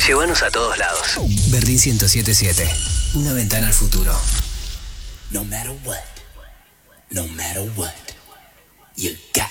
Llévanos a todos lados. Berlín 107.7. Una ventana al futuro. No matter what, you got